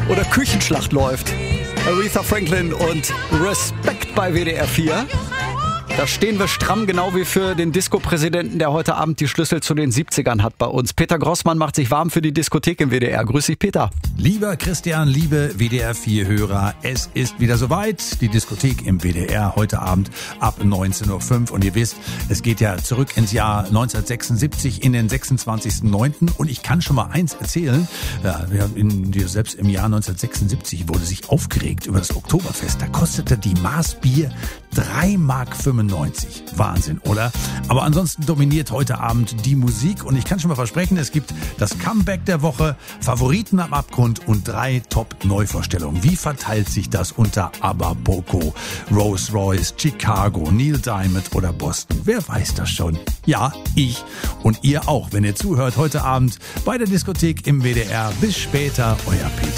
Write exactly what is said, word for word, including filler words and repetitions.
oder Küchenschlacht läuft. Aretha Franklin und Respekt bei W D R vier. Da stehen wir stramm, genau wie für den Disco-Präsidenten, der heute Abend die Schlüssel zu den siebzigern hat bei uns. Peter Grossmann macht sich warm für die Diskothek im W D R. Grüß dich, Peter. Lieber Christian, liebe W D R vier Hörer, es ist wieder soweit. Die Diskothek im W D R heute Abend ab neunzehn Uhr fünf. Und ihr wisst, es geht ja zurück ins Jahr neunzehnhundertsechsundsiebzig in den sechsundzwanzigsten neunten Und ich kann schon mal eins erzählen. Ja, in, selbst im Jahr neunzehnhundertsechsundsiebzig wurde sich aufgeregt über das Oktoberfest. Da kostete die Maß Bier drei Mark fünfundneunzig. Wahnsinn, oder? Aber ansonsten dominiert heute Abend die Musik. Und ich kann schon mal versprechen, es gibt das Comeback der Woche, Favoriten am Abgrund und drei Top-Neuvorstellungen. Wie verteilt sich das unter ABBA, Boko, Rolls Royce, Chicago, Neil Diamond oder Boston? Wer weiß das schon? Ja, ich und ihr auch, wenn ihr zuhört heute Abend bei der Diskothek im W D R. Bis später, euer Peter.